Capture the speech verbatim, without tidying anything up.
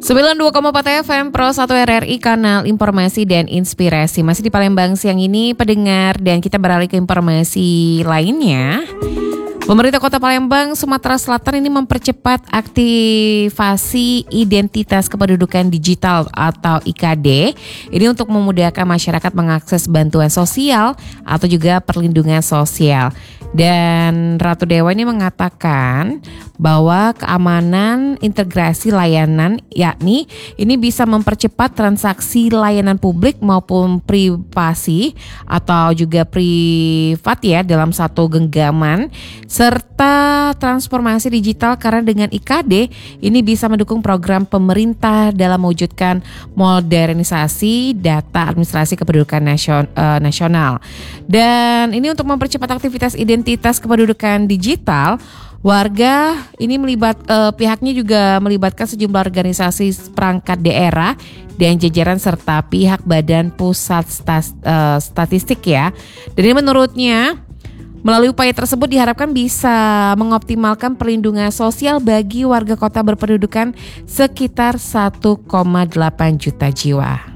sembilan puluh dua koma empat F M Pro satu R R I, kanal informasi dan inspirasi. Masih di Palembang siang ini pendengar, dan kita beralih ke informasi lainnya. Pemerintah Kota Palembang, Sumatera Selatan ini mempercepat aktivasi identitas kependudukan digital atau I K D. Ini untuk memudahkan masyarakat mengakses bantuan sosial atau juga perlindungan sosial. Dan Ratu Dewa ini mengatakan bahwa keamanan integrasi layanan, yakni ini bisa mempercepat transaksi layanan publik maupun privasi atau juga privat ya dalam satu genggaman, serta transformasi digital, karena dengan I K D ini bisa mendukung program pemerintah dalam mewujudkan modernisasi data administrasi kependudukan nasion, uh, nasional. Dan ini untuk mempercepat aktivitas identitas kependudukan digital, warga ini melibat uh, pihaknya juga melibatkan sejumlah organisasi perangkat daerah dan jajaran serta pihak Badan Pusat Stas, uh, Statistik ya. Dan ini menurutnya, melalui upaya tersebut diharapkan bisa mengoptimalkan perlindungan sosial bagi warga kota berpendudukan sekitar satu koma delapan juta jiwa.